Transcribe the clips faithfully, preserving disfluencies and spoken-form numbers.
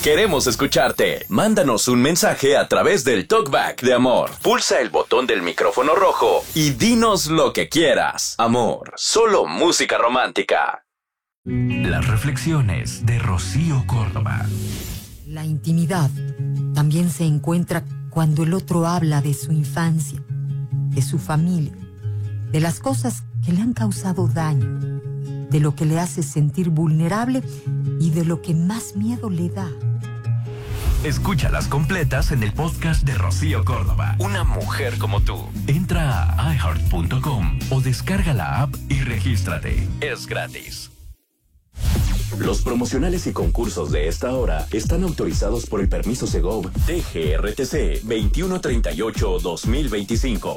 Queremos escucharte. Mándanos un mensaje a través del Talkback de Amor. Pulsa el botón del micrófono rojo y dinos lo que quieras. Amor, solo música romántica. Las reflexiones de Rocío Córdoba. La intimidad también se encuentra cuando el otro habla de su infancia, de su familia, de las cosas que le han causado daño, de lo que le hace sentir vulnerable y de lo que más miedo le da. Escúchalas completas en el podcast de Rocío Córdoba. Una mujer como tú. Entra a i heart punto com o descarga la app y regístrate. Es gratis. Los promocionales y concursos de esta hora están autorizados por el permiso Segov T G R T C veintiuno treinta y ocho dos mil veinticinco.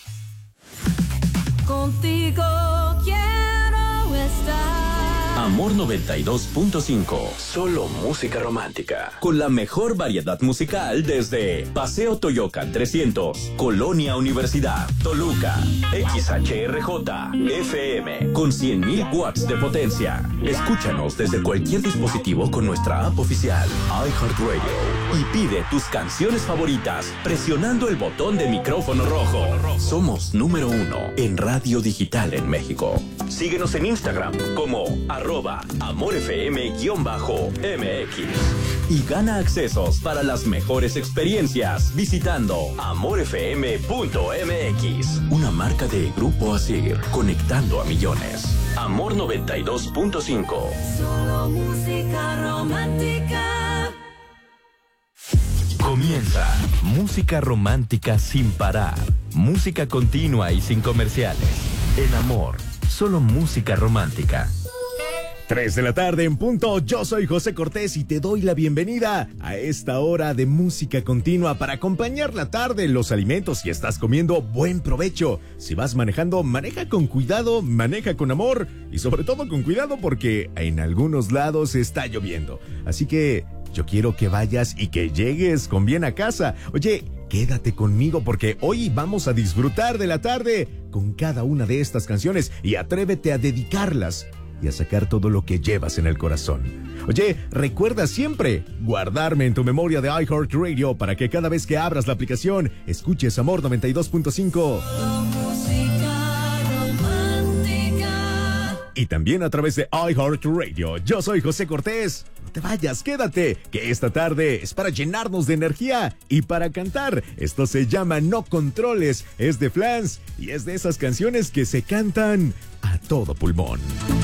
Contigo quiero estar. Amor noventa y dos punto cinco. Solo música romántica. Con la mejor variedad musical desde Paseo Toyocan trescientos, Colonia Universidad, Toluca, X H R J, F M, con cien mil watts de potencia. Escúchanos desde cualquier dispositivo con nuestra app oficial, iHeartRadio. Y pide tus canciones favoritas presionando el botón de micrófono rojo. Somos número uno en radio digital en México. Síguenos en Instagram como arroba amorfm-mx y gana accesos para las mejores experiencias visitando amorfm punto m x. Una marca de Grupo Asir, conectando a millones. Amor noventa y dos punto cinco. Solo música romántica. Comienza Música Romántica sin parar. Música continua y sin comerciales. En Amor, solo música romántica. tres de la tarde en punto. Yo soy José Cortés y te doy la bienvenida a esta hora de música continua para acompañar la tarde, los alimentos. Si estás comiendo, buen provecho. Si vas manejando, maneja con cuidado, maneja con amor y sobre todo con cuidado porque en algunos lados está lloviendo. Así que yo quiero que vayas y que llegues con bien a casa. Oye, quédate conmigo porque hoy vamos a disfrutar de la tarde con cada una de estas canciones y atrévete a dedicarlas y a sacar todo lo que llevas en el corazón. Oye, recuerda siempre guardarme en tu memoria de iHeartRadio para que cada vez que abras la aplicación escuches Amor noventa y dos punto cinco. Y también a través de iHeartRadio. Yo soy José Cortés. No te vayas, quédate, que esta tarde es para llenarnos de energía y para cantar. Esto se llama No Controles, es de Flans y es de esas canciones que se cantan a todo pulmón.